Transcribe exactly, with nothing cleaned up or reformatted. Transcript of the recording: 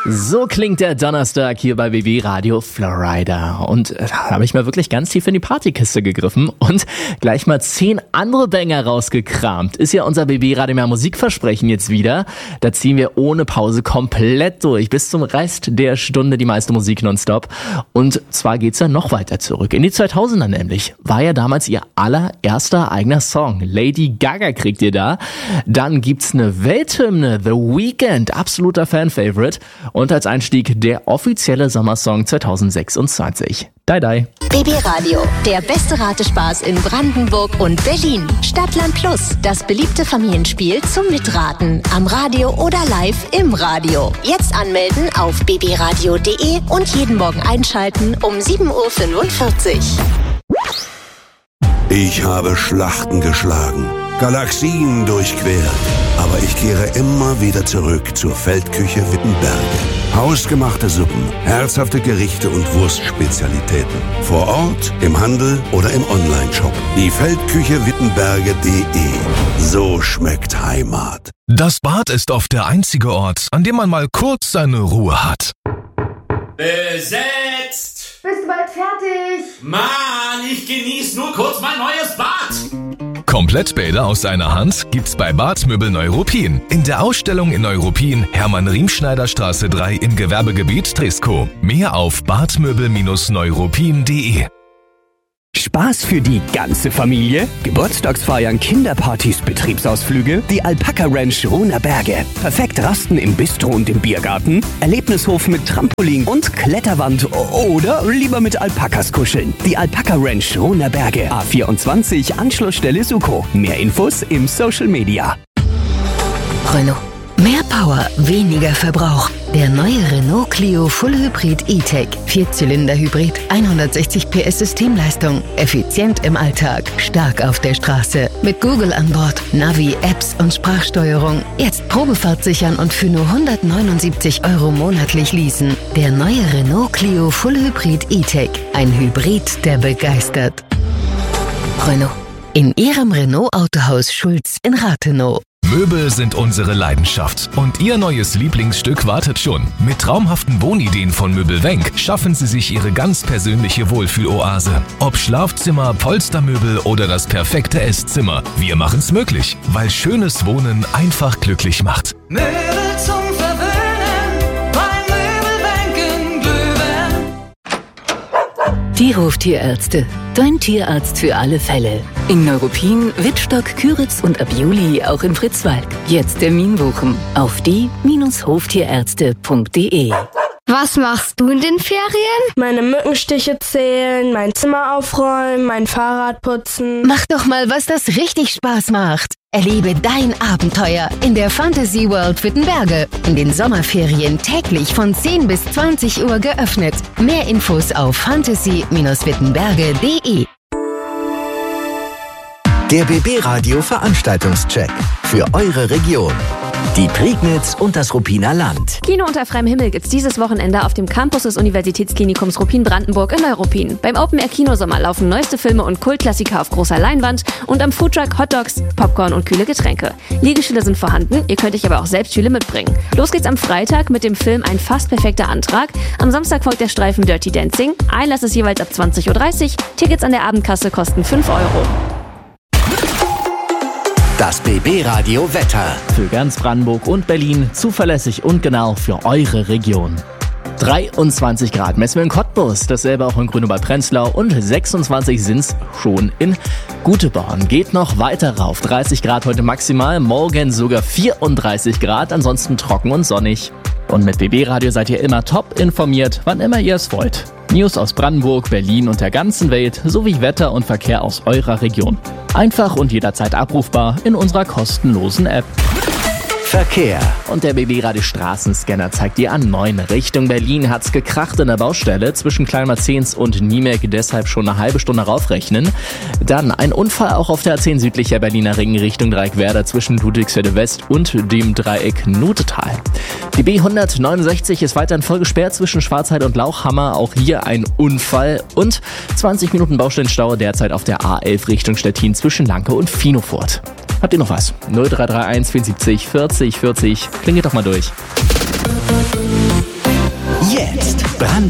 So klingt der Donnerstag hier bei B B Radio Florida. Und äh, da habe ich mal wirklich ganz tief in die Partykiste gegriffen und gleich mal zehn andere Banger rausgekramt. Ist ja unser B B Radio mehr Musikversprechen jetzt wieder. Da ziehen wir ohne Pause komplett durch. Bis zum Rest der Stunde die meiste Musik nonstop. Und zwar geht's ja noch weiter zurück. In die zweitausender nämlich. War ja damals ihr allererster eigener Song. Lady Gaga kriegt ihr da. Dann gibt's eine Welthymne, The Weeknd, absoluter Fan-Favorite. Und als Einstieg der offizielle Sommersong zwanzig sechsundzwanzig. Die, die. B B Radio, der beste Ratespaß in Brandenburg und Berlin. Stadtland Plus, das beliebte Familienspiel zum Mitraten. Am Radio oder live im Radio. Jetzt anmelden auf b b radio punkt d e und jeden Morgen einschalten um sieben Uhr fünfundvierzig. Ich habe Schlachten geschlagen, Galaxien durchquert. Aber ich kehre immer wieder zurück zur Feldküche Wittenberge. Hausgemachte Suppen, herzhafte Gerichte und Wurstspezialitäten. Vor Ort, im Handel oder im Onlineshop. Die Feldküche Wittenberge punkt d e. So schmeckt Heimat. Das Bad ist oft der einzige Ort, an dem man mal kurz seine Ruhe hat. Besetzt! Bist du bald fertig? Mann, ich genieße nur kurz mein neues Bad. Komplettbäder aus einer Hand gibt's bei Badmöbel Neuruppin. In der Ausstellung in Neuruppin, Hermann-Riemschneider-Straße drei im Gewerbegebiet Triskow. Mehr auf badmöbel Neuruppin punkt d e. Spaß für die ganze Familie? Geburtstagsfeiern, Kinderpartys, Betriebsausflüge? Die Alpaka Ranch Ruhner Berge. Perfekt rasten im Bistro und im Biergarten? Erlebnishof mit Trampolin und Kletterwand oder lieber mit Alpakas kuscheln? Die Alpaka Ranch Ruhner Berge. A vierundzwanzig, Anschlussstelle Suko. Mehr Infos im Social Media. Renault. Mehr Power, weniger Verbrauch. Der neue Renault Clio Full Hybrid E-Tech. Vierzylinder-Hybrid, hundertsechzig P S Systemleistung. Effizient im Alltag, stark auf der Straße. Mit Google an Bord, Navi, Apps und Sprachsteuerung. Jetzt Probefahrt sichern und für nur hundertneunundsiebzig Euro monatlich leasen. Der neue Renault Clio Full Hybrid E-Tech. Ein Hybrid, der begeistert. Renault. In Ihrem Renault-Autohaus Schulz in Rathenow. Möbel sind unsere Leidenschaft und Ihr neues Lieblingsstück wartet schon. Mit traumhaften Wohnideen von Möbel Wenk schaffen Sie sich Ihre ganz persönliche Wohlfühloase. Ob Schlafzimmer, Polstermöbel oder das perfekte Esszimmer. Wir machen's möglich, weil schönes Wohnen einfach glücklich macht. Möbel zum Verwöhnen, bei Möbel Wenk in Glühwein. Die Hoftierärzte. Dein Tierarzt für alle Fälle. In Neuruppin, Wittstock, Küritz und ab Juli auch in Fritzwalk. Jetzt Termin buchen auf die Hoftierärzte punkt d e. Was machst du in den Ferien? Meine Mückenstiche zählen, mein Zimmer aufräumen, mein Fahrrad putzen. Mach doch mal, was das richtig Spaß macht. Erlebe dein Abenteuer in der Fantasy World Wittenberge. In den Sommerferien täglich von zehn bis zwanzig Uhr geöffnet. Mehr Infos auf fantasy wittenberge punkt d e. Der B B Radio Veranstaltungscheck für eure Region. Die Prignitz und das Ruppiner Land. Kino unter freiem Himmel gibt's dieses Wochenende auf dem Campus des Universitätsklinikums Ruppin-Brandenburg in Neuruppin. Beim Open-Air-Kinosommer laufen neueste Filme und Kultklassiker auf großer Leinwand und am Foodtruck Hotdogs, Popcorn und kühle Getränke. Liegestühle sind vorhanden, ihr könnt euch aber auch selbst Stühle mitbringen. Los geht's am Freitag mit dem Film Ein fast perfekter Antrag. Am Samstag folgt der Streifen Dirty Dancing. Einlass ist jeweils ab zwanzig Uhr dreißig. Tickets an der Abendkasse kosten fünf Euro. Das B B Radio Wetter. Für ganz Brandenburg und Berlin zuverlässig und genau für eure Region. dreiundzwanzig Grad messen wir in Cottbus, dasselbe auch in Grünewald-Prenzlau und sechsundzwanzig sind's schon in Guteborn. Geht noch weiter rauf, dreißig Grad heute maximal, morgen sogar vierunddreißig Grad, ansonsten trocken und sonnig. Und mit B B Radio seid ihr immer top informiert, wann immer ihr es wollt. News aus Brandenburg, Berlin und der ganzen Welt sowie Wetter und Verkehr aus eurer Region. Einfach und jederzeit abrufbar in unserer kostenlosen App. Verkehr. Und der B B Radio Straßenscanner zeigt dir an neun. Richtung Berlin hat's gekracht in der Baustelle zwischen Kleinmarzens und Niemek, deshalb schon eine halbe Stunde raufrechnen. Dann ein Unfall auch auf der A zehn südlicher Berliner Ring Richtung Dreieckwerder zwischen Ludwigsfelde West und dem Dreieck Nutetal. Die B hundertneunundsechzig ist weiterhin voll gesperrt zwischen Schwarzheide und Lauchhammer, auch hier ein Unfall und zwanzig Minuten Baustellenstau derzeit auf der A elf Richtung Stettin zwischen Lanke und Finofurt. Habt ihr noch was? null drei drei eins vierundsiebzig vierzig vierzig, klingelt doch mal durch. Jetzt. Brand